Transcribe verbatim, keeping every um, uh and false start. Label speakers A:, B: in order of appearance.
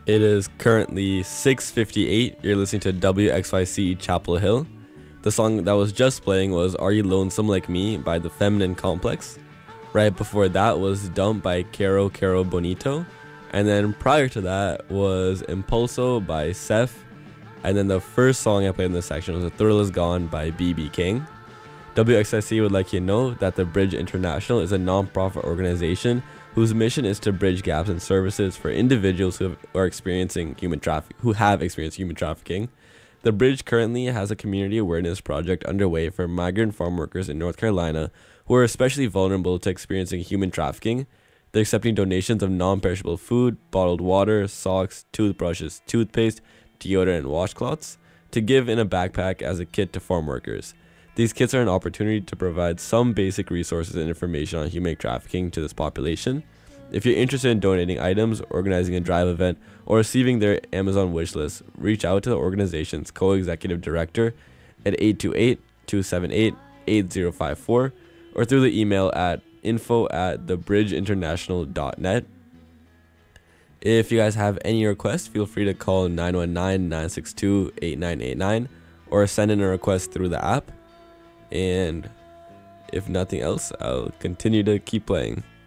A: It is currently six fifty-eight. You're listening to W X Y C Chapel Hill. The song that was just playing was Are You Lonesome Like Me by The Feminine Complex. Right before that was Dump by Caro Caro Bonito. And then prior to that was Impulso by Seth. And then the first song I played in this section was The Thrill Is Gone by B B King. W X I C would like you to know that the Bridge International is a non-profit organization whose mission is to bridge gaps in services for individuals who have, are experiencing human traffic, who have experienced human trafficking. The Bridge currently has a community awareness project underway for migrant farm workers in North Carolina who are especially vulnerable to experiencing human trafficking. They're accepting donations of non-perishable food, bottled water, socks, toothbrushes, toothpaste, deodorant, and washcloths to give in a backpack as a kit to farm workers. These kits are an opportunity to provide some basic resources and information on human trafficking to this population. If you're interested in donating items, organizing a drive event, or receiving their Amazon wishlist, reach out to the organization's co-executive director at eight two eight, two seven eight, eight zero five four or through the email at info at thebridgeinternational dot net. If you guys have any requests, feel free to call nine one nine, nine six two, eight nine eight nine or send in a request through the app. And if nothing else, I'll continue to keep playing.